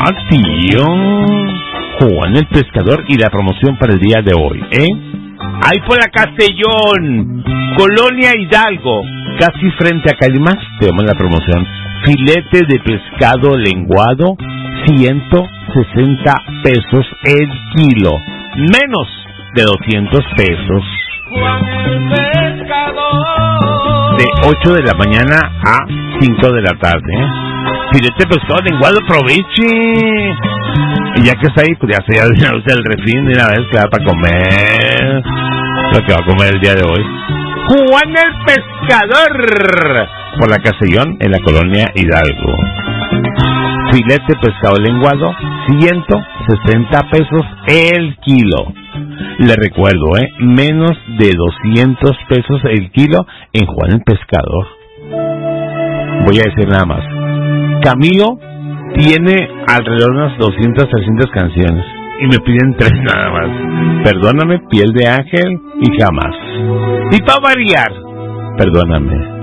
tío. Juan el Pescador y la promoción para el día de hoy, Ahí por la Castellón, Colonia Hidalgo, casi frente a Calimas, tenemos la promoción. Filete de pescado lenguado, 160 pesos el kilo. Menos de 200 pesos. Juan el Pescador. De 8 de la mañana a 5 de la tarde, Filete de pescado lenguado, aproveche. Y ya que está ahí, pues ya se usa el refín de una vez, que va para comer. Lo que va a comer el día de hoy. Juan el Pescador. Por la Castellón, en la Colonia Hidalgo. Filete pescado lenguado, 160 pesos el kilo. Le recuerdo, menos de 200 pesos el kilo en Juan el Pescador. Voy a decir nada más. Camilo tiene alrededor de unas 200, 300 canciones. Y me piden 3 nada más. Perdóname, Piel de Ángel y Jamás. Y para variar, perdóname.